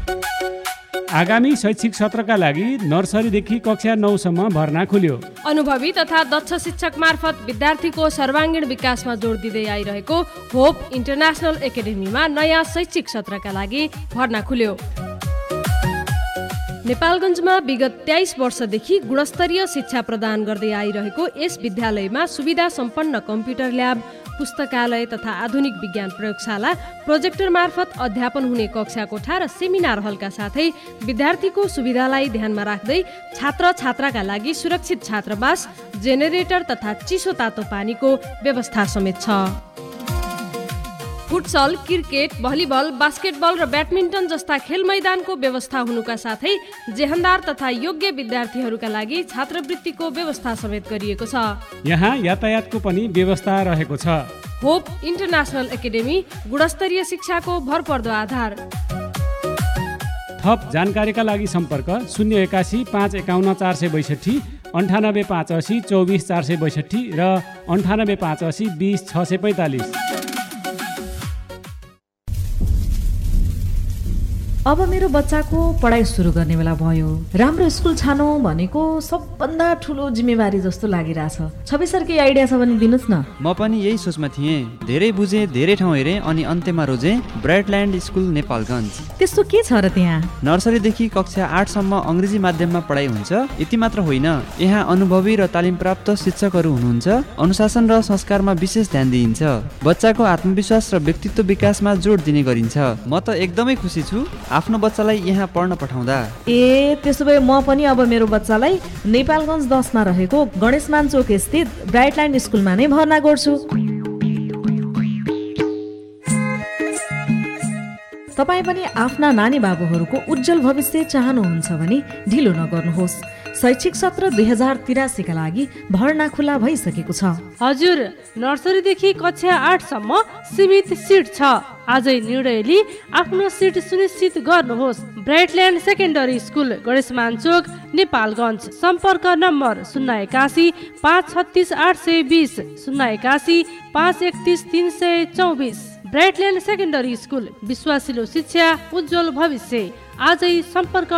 आगामी शैक्षिक सत्रका लागि नर्सरीदेखि कक्षा 9 सम्म भर्ना खुल्यो। अनुभवी तथा दक्ष शिक्षक मार्फत विद्यार्थीको सर्वाङ्गीण विकासमा जोड दिँदै आइरहेको होप इन्टरनेसनल एकाडेमीमा नयाँ शैक्षिक सत्रका लागि भर्ना खुल्यो। नेपालगञ्जमा विगत 23 वर्षदेखि गुणस्तरीय शिक्षा प्रदान गर्दै आइरहेको यस विद्यालयमा सुविधा सम्पन्न कम्प्युटर ल्याब, पुस्तकालय तथा आधुनिक विज्ञान प्रयोगशाला, प्रोजेक्टर मार्फत अध्यापन हुने कक्षा कोठा र सेमिनार हलका साथै विद्यार्थीको सुविधालाई ध्यानमा राख्दै छात्र छात्राका लागि सुरक्षित छात्रावास, जेनेरेटर तथा चिसो तातो पानीको व्यवस्था समेत छ। फुटसल, क्रिकेट, भलिबल, बास्केटबल र ब्याडमिन्टन जस्ता खेल मैदानको व्यवस्था हुनुका साथै जेहन्दार तथा योग्य विद्यार्थीहरूका लागि छात्रवृत्तिको व्यवस्था समेत गरिएको छ। यहाँ यातायातको पनि व्यवस्था रहेको छ। होप इन्टरनेसनल एकाडेमी गुणस्तरीय शिक्षाको भरपर्दो आधार। थप जानकारीका लागि सम्पर्क 081 551 462, 98 580 24 462 र 98 580 20 645। अब मेरो बच्चाको पढाइ सुरु गर्ने बेला भयो। राम्रो स्कुल छानौ भनेको सबभन्दा ठुलो जिम्मेवारी जस्तो लागिरहेछ। छवि सर के आइडिया छ भने दिनुस् न। म पनि यही सोचमा थिएँ। धेरै बुझेँ, धेरै ठाउँ हेरेँ अनि अन्त्यमा रोजेँ ब्राइटल्यान्ड स्कुल नेपालगञ्ज। त्यस्तो के छ र त्यहाँ? नर्सरीदेखि कक्षा 8 सम्म अङ्ग्रेजी माध्यममा पढाइ हुन्छ। यति मात्र होइन, यहाँ अनुभवी र तालिमप्राप्त शिक्षकहरू हुनुहुन्छ। अनुशासन र संस्कारमा विशेष ध्यान दिइन्छ। बच्चाको आत्मविश्वास र व्यक्तित्व विकासमा जोड दिने गरिन्छ। म त एकदमै खुसी छु आफ्नो बच्चालाई यहाँ पढ्न पठाउँदा। त्यसो भए म पनि अब मेरो बच्चालाई नेपालगञ्ज 10 मा रहेको गणेशमान चोक स्थित ब्राइटल्यान्ड स्कुलमा नै भर्ना गर्छु। तपाईँ पनि आफ्ना नानी बाबुहरूको उज्जवल भविष्य चाहनुहुन्छ भने ढिलो नगर्नुहोस्। शैक्षिक सत्र 2083 का लागि भर्ना खुला भइसकेको छ। हजुर, नर्सरीदेखि कक्षा 8 सम्म सीमित सिट छ। आजै निर्णय लिई आफ्नो सिट सुनिश्चित गर्नुहोस्। ब्राइटल्यान्ड सेकेन्डरी स्कुल, गणेशमान चोक, नेपालगञ्ज। सम्पर्क नम्बर 081 536 820, 081 531 324। ब्राइटल्यान्ड सेकेन्डरी स्कुल, विश्वासिलो शिक्षा, उज्जवल भविष्य। आजै सम्पर्क